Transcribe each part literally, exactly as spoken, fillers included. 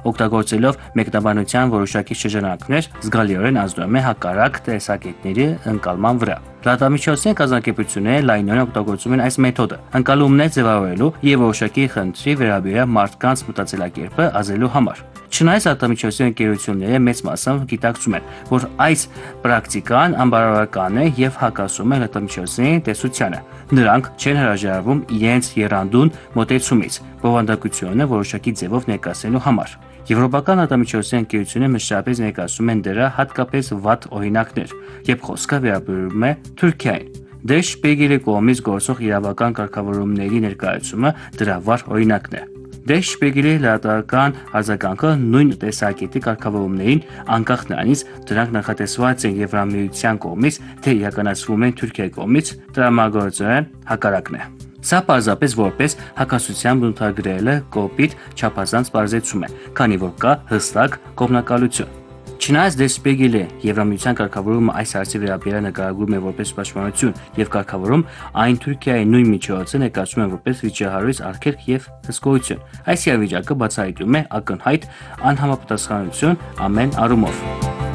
օգտագործելով մեկնաբանության որոշակի շրջանակներ, զգալիորեն ազդում է հակառակ տեսակետների ընկալման վրա։ Լրատվամիջոցների կազմակերպությունները լայնորեն օգտագործում են այս մեթոդը, ընկալումներ ձևավորելու եւ որոշակի խնդրի վերաբերյալ մարդկանց մտածելակերպը ազդելու համար։ Չնայած լրատվամիջոցների ընկերությունները մեծ մասամբ գիտակցում են, որ այս պրակտիկան անբարոյական է եւ հակասում է լրատվամիջոցների տեսությանը, նրանք չեն հրաժարվում իրենց եռանդուն մոտեցումից բովանդակությունը որոշակի ձևով ներկայացնելու համար։ Եվրոպական լրատվամիջոցների ընկերությունները մշտապես ներկայացնում են դրա հատկապես վատ օրինակներ, երբ խոսքը վերաբերում է Թուրքիային։ Der Spiegel-ի կողմից գործող իրավական կարգավորումների ներկայացումը դրա վառ օրինակն է։ Der Spiegel-ի լրատվական արձագանքը նույն տեսակետի կարգավորումներին, անկախ նրանից դրանք նախատեսված են Եվրամիության կողմից, թե իրականացվում են Թուրքիայի կողմից, տրամագործորեն հակառակն է։ Սա պարզապես որպես հակասության բնութագրելը կոպիտ չափազանց պարզեցում է, քանի որ կա հստակ կողմնակալություն։ Չնայած Der Spiegel-ի Եվրամիության կարգավորումը այս հարցի վերաբերյալ նկարագրում է որպես պաշտպանություն եւ կարգավորում, այն Թուրքիայի նույն միջոցը ներկայացնում է որպես վիճահարույց արգելք եւ հսկողություն։ Այս իրավիճակը բացահայտում է ակնհայտ անհամապատասխանություն ամեն առումով։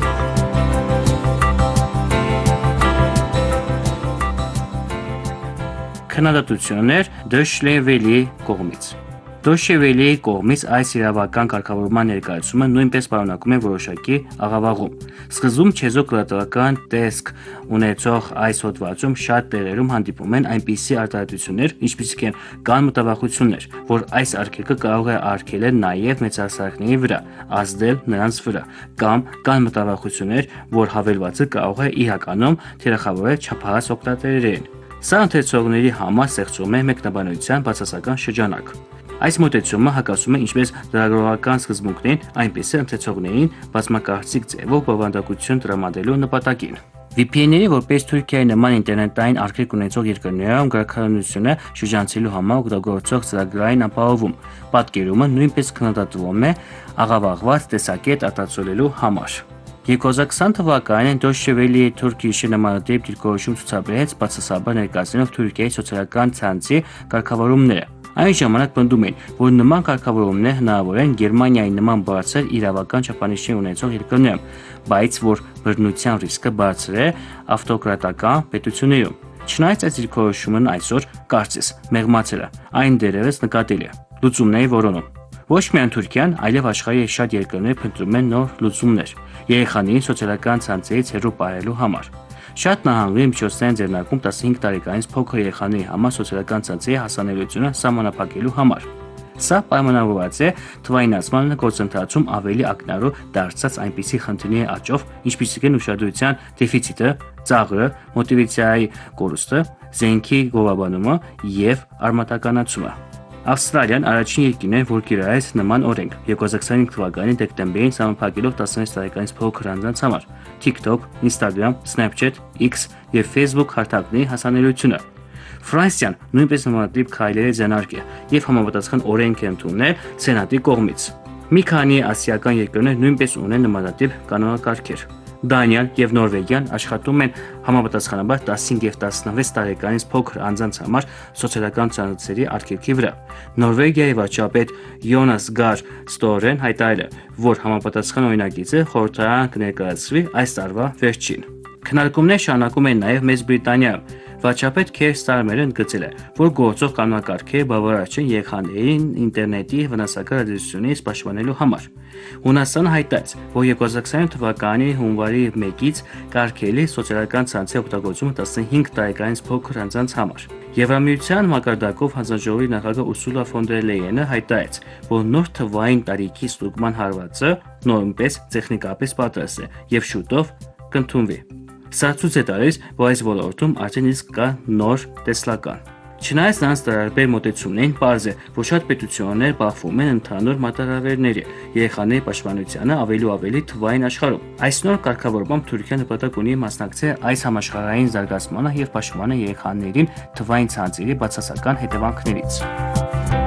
Քննադատություններ Deutsche Welle-ի կողմից։ Deutsche Welle-ի կողմից այս իրավական կարգավորման ներկայացումը նույնպես պարունակում է որոշակի աղավաղում։ Սկզբում չեզոք լրատվական տեսք ունեցող այս հոդվածում շատ տեղերում հանդիպում են այնպիսի արտահայտություններ, ինչպիսիք են կան մտավախություններ, որ այս արգելքը կարող է արգելել նաև մեծահասակների վրա, ազդել նրանց վրա, կամ կան մտավախություններ, որ հավելվածը կարող է իրականում թիրախավորել չափահաս օգտատերերին։ Սա ընթերցողների համար ստեղծում է մեկնաբանության բացասական շրջանակ։ Այս մոտեցումը հակասում է ինչպես լրագրողական սկզբունքներին, այնպես էլ ընթերցողներին բազմակարծիք ձևով բովանդակություն տրամադրելու նպատակին։ V P N-ների որպես Թուրքիայի նման ինտերնետային արգելք ունեցող երկրներում գրաքննությունը շրջանցելու համար օգտագործող ծրագրային ապահովում, պատկերումը նույնպես քննադատվում է աղավաղված տեսակետ արտացոլելու համար։ երկու հազար քսան թվականին Deutsche Welle-ի Turkish-ի նմանատիպ դիրքորոշում ցուցաբերեց բացասաբար ներկայացնելով Թուրքիայի սոցիալական ցանցի կարգավորումները։ Այն ժամանակ պնդում էին, որ նման կարգավորումներ հնարավոր են Գերմանիայի նման բարձր իրավական չափանիշներ ունեցող երկրներում, բայց որ բռնության ռիսկը բարձր է ավտոկրատական պետություններում։ Չնայած այս դիրքորոշումն այսօր կարծես մեղմացել է, այն դեռևս նկատելի է։ Լուծումների որոնում։ Ոչ միայն Թուրքիան, այլև աշխարհի շատ երկրներ փնտրում են նոր լուծումներ երեխաներին սոցիալական ցանցերից հեռու պահելու համար։ Շատ նահանգների միջոցներ են ձեռնարկում տասնհինգ տարեկանից փոքր երեխաների համար սոցիալական ցանցերի հասանելիությունը սահմանափակելու համար։ Սա պայմանավորված է թվայնացման գործընթացում ավելի ակնառու դարձած այնպիսի խնդիրների աճով, ինչպիսիք են ուշադրության դեֆիցիտը, ծաղրը, մոտիվացիայի կորուստը, զենքի գովաբանումը եւ արմատականացումը։ Ավստրալիան առաջին երկիրն է, որ կիրառեց նման օրենք երկու հազար քսանհինգ թվականի դեկտեմբերին սահմանափակելով տասնհինգ տարեկանից փոքր անձանց համար TikTok, Instagram, Snapchat, X եւ Facebook հարթակների հասանելիությունը։ Ֆրանսիան նույնպես նմանատիպ քայլեր է ձեռնարկել եւ համապատասխան օրենք է ընդունել Սենատի կողմից։ Մի քանի ասիական երկրներ նույնպես ունեն նմանատիպ կանոնակարգեր։ Դանիան եւ Նորվեգիան աշխատում են համապատասխանաբար տասնհինգ եւ տասնվեց տարեկանից փոքր անձանց համար սոցիալական ցանցերի արգելքի վրա։ Նորվեգիայի վարչապետ Յոնաս Գար Ստորեն հայտարարել է, որ համապատասխան օրինագիծը խորհրդարան կներկայացվի այս տարվա վերջին։ Քննարկումներ շարունակում են նաև Մեծ Բրիտանիայում։ Վարչապետ Քեր Ստարմերը ընդգծել է, որ գործող կանոնակարգերը բավարար չեն երեխաներին ինտերնետի վնասակար ազդեցությունից պաշտպանելու համար։ Հունաստանը հայտարարեց, որ երկու հազար քսանինը թվականի հունվարի մեկից կարգելի սոցիալական ցանցի օգտագործումը տասնհինգ տարեկանից փոքր անձանց համար։ Եվրամիության մակարդակով հանձնաժողովի նախագահ Ուրսուլա ֆոն դեր Լեյենը հայտարարեց, որ նոր թվային տարիքի ստուգման հարվածը նույնպես տեխնիկապես պատրաստ է եւ շուտով կընդունվի։ Սա ցույց է տալիս, որ այս ոլորտում արդեն իսկ կա նոր տեսլական։ Չնայած նրանց տարբեր մոտեցումներին, պարզ է, որ շատ պետություններ բախվում են ընդհանուր մարտահրավերների երեխաների պաշտպանությանը ավելի ու ավելի թվային աշխարհում։ Այս նոր կարգավորմամբ Թուրքիան նպատակ ունի մասնակցել այս համաշխարհային զարգացմանը եւ պաշտպանել երեխաներին թվային ցանցերի բացասական հետևանքներից։